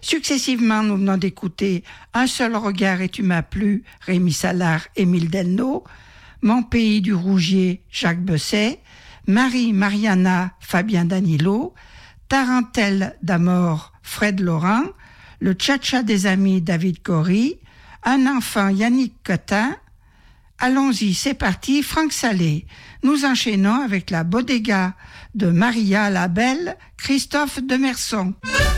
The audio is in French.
Successivement, nous venons d'écouter Un seul regard et tu m'as plu, Rémi Salard, Émile Delno, Mon pays du Rougier, Jacques Besset, Marie Mariana, Fabien Danilo, Tarentelle d'Amor, Fred Laurent, Le Tcha-Tcha des amis, David Cory, Un enfant, Yannick Cotin. Allons-y, c'est parti, Franck Salé. Nous enchaînons avec la Bodega de Maria la Belle, Christophe Demerson.